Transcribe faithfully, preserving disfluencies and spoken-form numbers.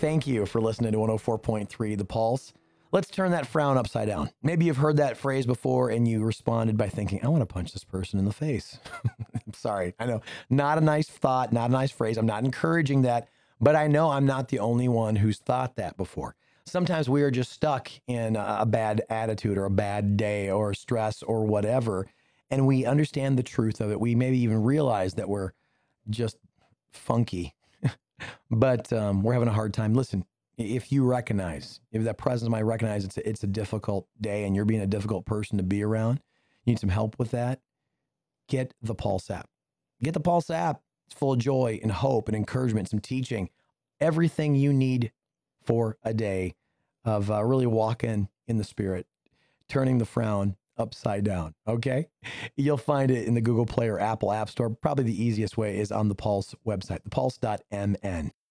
thank you for listening to one oh four point three The Pulse. Let's turn that frown upside down. Maybe you've heard that phrase before and you responded by thinking, I want to punch this person in the face. I'm sorry. I know, not a nice thought, not a nice phrase. I'm not encouraging that, but I know I'm not the only one who's thought that before. Sometimes we are just stuck in a bad attitude or a bad day or stress or whatever, and we understand the truth of it. We maybe even realize that we're just funky, but um, we're having a hard time. Listen, if you recognize, if that presence might recognize it's a, it's a difficult day and you're being a difficult person to be around, you need some help with that, get the Pulse app. Get the Pulse app. It's full of joy and hope and encouragement, some teaching, everything you need for a day of uh, really walking in the Spirit, turning the frown upside down, okay? You'll find it in the Google Play or Apple App Store. Probably the easiest way is on the Pulse website, the pulse dot m n.